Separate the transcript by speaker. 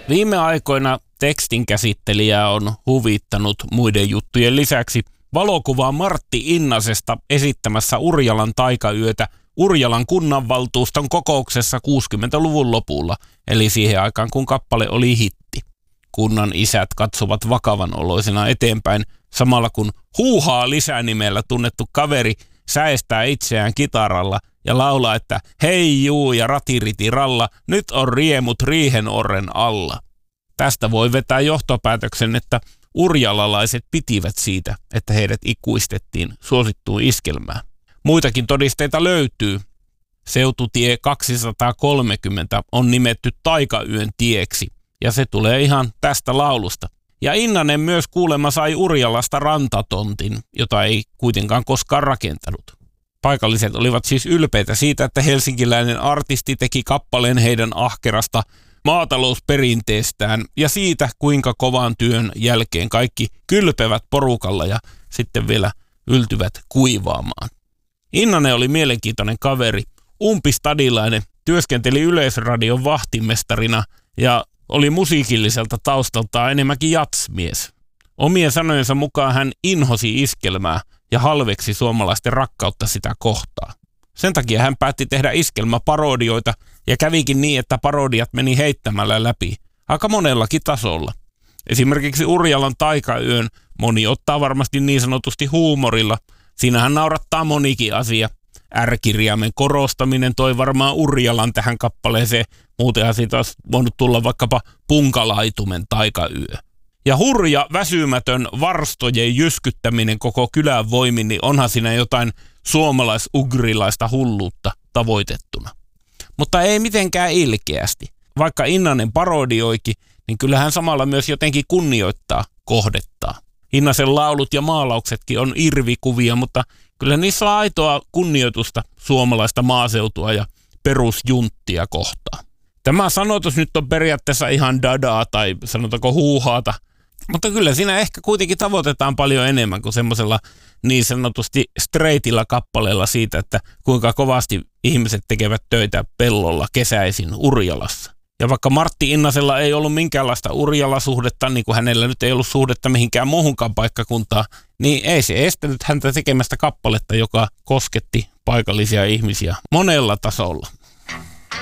Speaker 1: Viime aikoina tekstin käsittelijää on huvittanut muiden juttujen lisäksi valokuva Martti Innasesta esittämässä Urjalan taikayötä Urjalan kunnanvaltuuston kokouksessa 60-luvun lopulla, eli siihen aikaan kun kappale oli hitti. Kunnan isät katsovat vakavanoloisena eteenpäin, samalla kun Huuhaa lisänimellä tunnettu kaveri säestää itseään kitaralla ja laulaa, että hei juu ja ratiriti ralla, nyt on riemut riihenorren alla. Tästä voi vetää johtopäätöksen, että urjalalaiset pitivät siitä, että heidät ikuistettiin suosittuun iskelmään. Muitakin todisteita löytyy. Seututie 230 on nimetty Taikayön tieksi, ja se tulee ihan tästä laulusta. Ja Innanen myös kuulemma sai Urjalasta rantatontin, jota ei kuitenkaan koskaan rakentanut. Paikalliset olivat siis ylpeitä siitä, että helsinkiläinen artisti teki kappaleen heidän ahkerasta maatalousperinteestään ja siitä, kuinka kovan työn jälkeen kaikki kylpevät porukalla ja sitten vielä yltyvät kuivaamaan. Innanen oli mielenkiintoinen kaveri, umpistadilainen, työskenteli Yleisradion vahtimestarina ja oli musiikilliselta taustaltaan enemmänkin jatsmies. Omien sanojensa mukaan hän inhosi iskelmää ja halveksi suomalaisten rakkautta sitä kohtaa. Sen takia hän päätti tehdä iskelmäparodioita ja kävikin niin, että parodiat meni heittämällä läpi aika monellakin tasolla. Esimerkiksi Urjalan taikayön moni ottaa varmasti niin sanotusti huumorilla. Siinähän naurattaa monikin asia. R-kirjaimen korostaminen toi varmaan Urjalan tähän kappaleeseen. Muutenhan siitä olisi voinut tulla vaikkapa Punkalaitumen taikayö. Ja hurja, väsymätön varstojen jyskyttäminen koko kylän voimin, niin onhan siinä jotain suomalais-ugrilaista hulluutta tavoitettuna. Mutta ei mitenkään ilkeästi. Vaikka Innanen parodioikin, niin kyllähän samalla myös jotenkin kunnioittaa kohdettaa. Innasen laulut ja maalauksetkin on irvikuvia, mutta kyllä niissä on aitoa kunnioitusta suomalaista maaseutua ja perusjunttia kohtaan. Tämä sanotus nyt on periaatteessa ihan dadaa tai sanotaanko huuhaata, mutta kyllä siinä ehkä kuitenkin tavoitetaan paljon enemmän kuin semmoisella niin sanotusti straightilla kappaleella siitä, että kuinka kovasti ihmiset tekevät töitä pellolla kesäisin Urjalassa. Ja vaikka Martti Innasella ei ollut minkäänlaista Urjala-suhdetta, niin kuin hänellä nyt ei ollut suhdetta mihinkään muuhunkaan paikkakuntaan, niin ei se estänyt häntä tekemästä kappaletta, joka kosketti paikallisia ihmisiä monella tasolla.